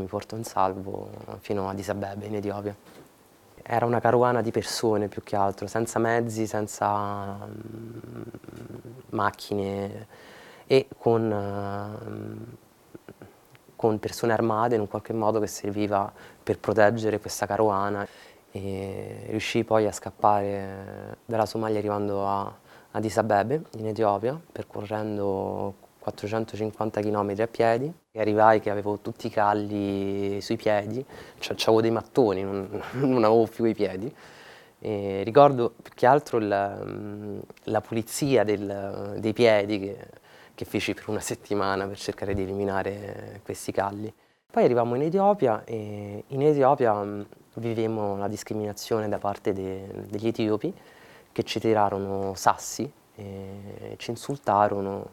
portò in salvo fino a Addis Abeba, in Etiopia. Era una carovana di persone più che altro, senza mezzi, senza macchine e con persone armate in un qualche modo che serviva per proteggere questa carovana. E riuscii poi a scappare dalla Somalia arrivando a Addis Abeba, in Etiopia, percorrendo 450 km a piedi. E arrivai che avevo tutti i calli sui piedi, cioè avevo dei mattoni, non avevo più i piedi. E ricordo più che altro la pulizia dei piedi che feci per una settimana per cercare di eliminare questi calli. Poi arrivammo in Etiopia e in Etiopia vivemmo la discriminazione da parte degli etiopi che ci tirarono sassi e ci insultarono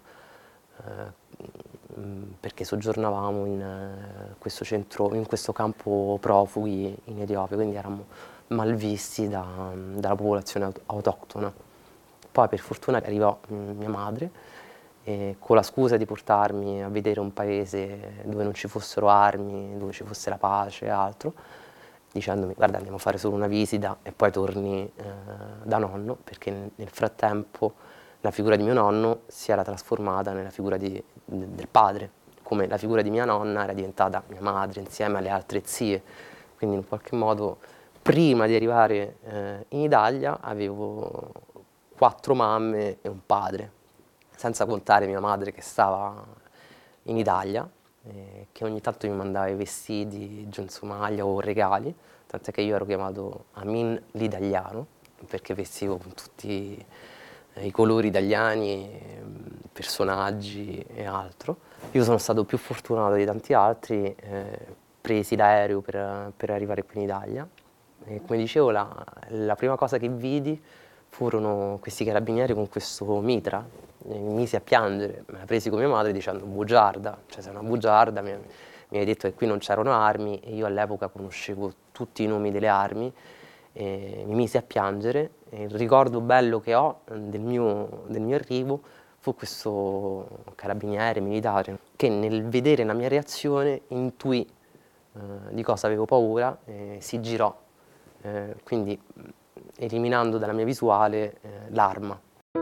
perché soggiornavamo in questo campo profughi in Etiopia, quindi eravamo malvisti dalla popolazione autoctona. Poi per fortuna arrivò mia madre e con la scusa di portarmi a vedere un paese dove non ci fossero armi, dove ci fosse la pace e altro, dicendomi guarda andiamo a fare solo una visita e poi torni da nonno, perché nel frattempo la figura di mio nonno si era trasformata nella figura del padre, come la figura di mia nonna era diventata mia madre insieme alle altre zie, quindi in qualche modo prima di arrivare in Italia avevo 4 mamme e un padre, senza contare mia madre che stava in Italia, che ogni tanto mi mandava i vestiti giù in Somalia o regali, tant'è che io ero chiamato Amin l'italiano, perché vestivo con tutti i colori italiani, personaggi e altro. Io sono stato più fortunato di tanti altri, presi l'aereo per arrivare qui in Italia. E come dicevo, la prima cosa che vidi furono questi carabinieri con questo mitra. Mi misi a piangere, me la presi con mia madre dicendo bugiarda, cioè sei una bugiarda, mi avevi detto che qui non c'erano armi e io all'epoca conoscevo tutti i nomi delle armi e mi misi a piangere e il ricordo bello che ho del mio arrivo fu questo carabiniere militare che nel vedere la mia reazione intuì di cosa avevo paura e si girò, quindi eliminando dalla mia visuale l'arma.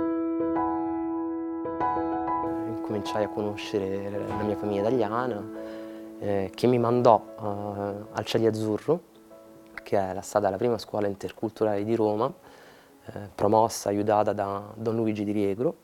Cominciai a conoscere la mia famiglia italiana che mi mandò al Cieli Azzurro, che era stata la prima scuola interculturale di Roma, promossa, aiutata da Don Luigi Di Riegro,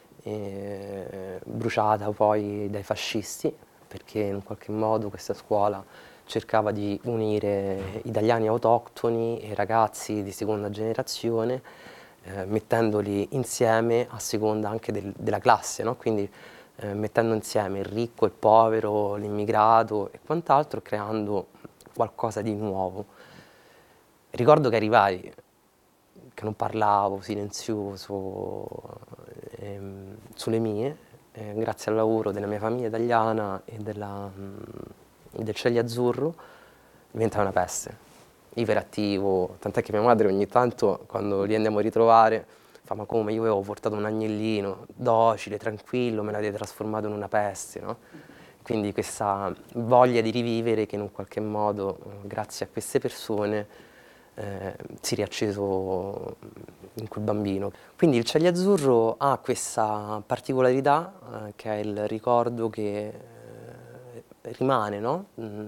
bruciata poi dai fascisti, perché in qualche modo questa scuola cercava di unire italiani autoctoni e ragazzi di seconda generazione, mettendoli insieme a seconda anche della classe, no? Quindi mettendo insieme il ricco, il povero, l'immigrato e quant'altro, creando qualcosa di nuovo. Ricordo che arrivai, che non parlavo, silenzioso, sulle mie, grazie al lavoro della mia famiglia italiana e del Cieli Azzurro, diventava una peste. Iperattivo, tant'è che mia madre ogni tanto, quando li andiamo a ritrovare, fa ma come, io avevo portato un agnellino, docile, tranquillo, me l'avete trasformato in una peste, no? Quindi questa voglia di rivivere che in un qualche modo, grazie a queste persone, si è riacceso in quel bambino. Quindi il Cieli Azzurro ha questa particolarità che è il ricordo che rimane, no?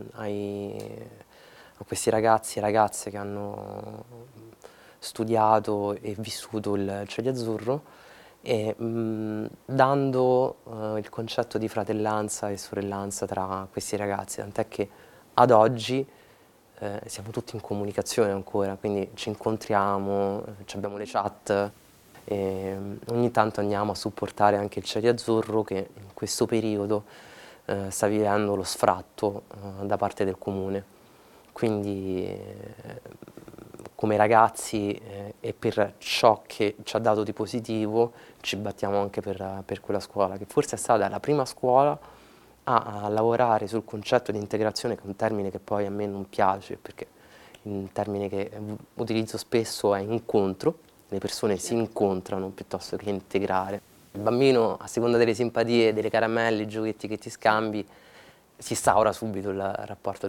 A questi ragazzi e ragazze che hanno studiato e vissuto il Cieli Azzurro e dando il concetto di fratellanza e sorellanza tra questi ragazzi, tant'è che ad oggi siamo tutti in comunicazione ancora, quindi ci incontriamo, abbiamo le chat e ogni tanto andiamo a supportare anche il Cieli Azzurro che in questo periodo sta vivendo lo sfratto da parte del comune. Quindi come ragazzi e per ciò che ci ha dato di positivo ci battiamo anche per quella scuola, che forse è stata la prima scuola a lavorare sul concetto di integrazione, che è un termine che poi a me non piace, perché il termine che utilizzo spesso è incontro, le persone si incontrano piuttosto che integrare. Il bambino, a seconda delle simpatie, delle caramelle, i giochetti che ti scambi, si instaura subito il rapporto